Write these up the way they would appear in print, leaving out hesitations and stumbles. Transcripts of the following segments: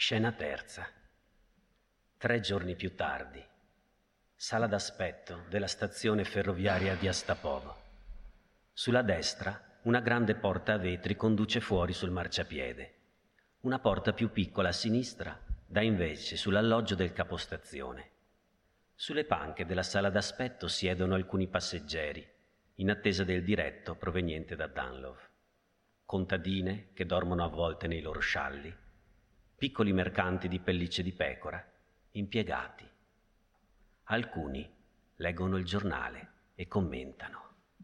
Scena terza. 3 giorni più tardi. Sala d'aspetto della stazione ferroviaria di Astapovo. Sulla destra una grande porta a vetri conduce fuori sul marciapiede. Una porta più piccola a sinistra dà invece sull'alloggio del capostazione. Sulle panche della sala d'aspetto siedono alcuni passeggeri, in attesa del diretto proveniente da Danlov. Contadine che dormono avvolte nei loro scialli, piccoli mercanti di pellicce di pecora, impiegati. Alcuni leggono il giornale e commentano.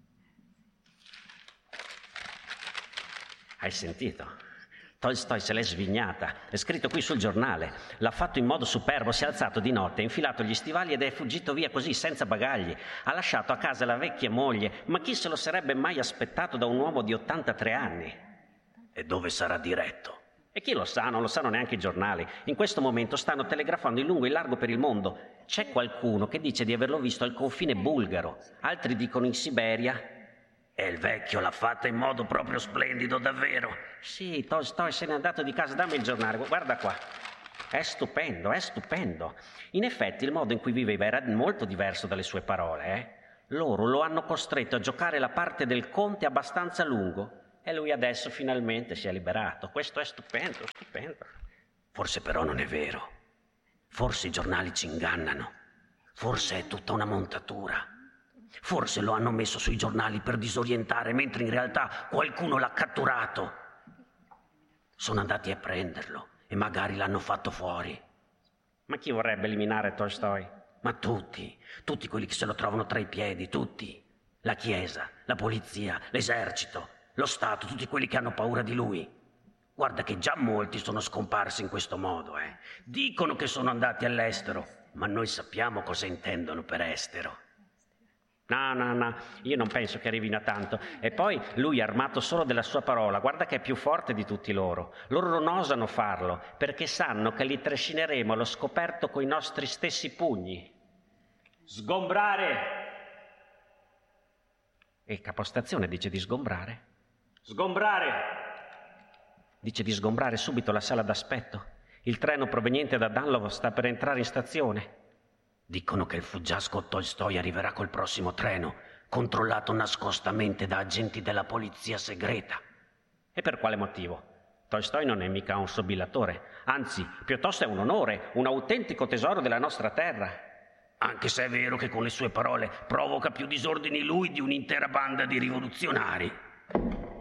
Hai sentito? Tolstoi se l'è svignata. È scritto qui sul giornale. L'ha fatto in modo superbo, si è alzato di notte, ha infilato gli stivali ed è fuggito via così, senza bagagli. Ha lasciato a casa la vecchia moglie. Ma chi se lo sarebbe mai aspettato da un uomo di 83 anni? E dove sarà diretto? E chi lo sa? Non lo sanno neanche i giornali. In questo momento stanno telegrafando in lungo e in largo per il mondo. C'è qualcuno che dice di averlo visto al confine bulgaro. Altri dicono in Siberia. E il vecchio l'ha fatta in modo proprio splendido, davvero. Sì, Tolstoi se n'è andato di casa. Dammi il giornale, guarda qua. È stupendo, è stupendo. In effetti il modo in cui viveva era molto diverso dalle sue parole, Loro lo hanno costretto a giocare la parte del conte abbastanza a lungo e lui adesso finalmente si è liberato. Questo è stupendo, stupendo. Forse però non è vero. Forse i giornali ci ingannano. Forse è tutta una montatura. Forse lo hanno messo sui giornali per disorientare, mentre in realtà qualcuno l'ha catturato. Sono andati a prenderlo e magari l'hanno fatto fuori. Ma chi vorrebbe eliminare Tolstoi? Ma tutti quelli che se lo trovano tra i piedi, tutti. La Chiesa, la polizia, l'esercito, lo Stato, tutti quelli che hanno paura di lui. Guarda che già molti sono scomparsi in questo modo, Dicono che sono andati all'estero, ma noi sappiamo cosa intendono per estero. No, io non penso che arrivino a tanto. E poi lui è armato solo della sua parola, guarda che è più forte di tutti loro. Loro non osano farlo, perché sanno che li trascineremo allo scoperto coi nostri stessi pugni. Sgombrare! E il capostazione dice di sgombrare? Sgombrare! Dice di sgombrare subito la sala d'aspetto. Il treno proveniente da Danlov sta per entrare in stazione. Dicono che il fuggiasco Tolstoi arriverà col prossimo treno, controllato nascostamente da agenti della polizia segreta. E per quale motivo? Tolstoi non è mica un sobillatore, anzi, piuttosto è un onore, un autentico tesoro della nostra terra. Anche se è vero che con le sue parole provoca più disordini lui di un'intera banda di rivoluzionari.